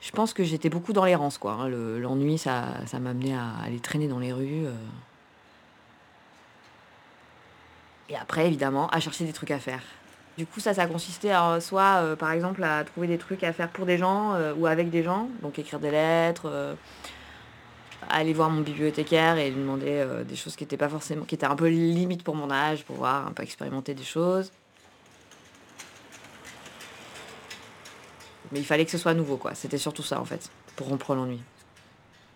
Je pense que j'étais beaucoup dans l'errance, quoi, hein. L'ennui, ça m'amenait à aller traîner dans les rues, et après évidemment à chercher des trucs à faire. Du coup, ça consistait à soit, par exemple, à trouver des trucs à faire pour des gens, ou avec des gens, donc écrire des lettres, aller voir mon bibliothécaire et lui demander, des choses qui étaient un peu limite pour mon âge, pour voir, un peu expérimenter des choses. Mais il fallait que ce soit nouveau, quoi. C'était surtout ça, en fait, pour rompre l'ennui.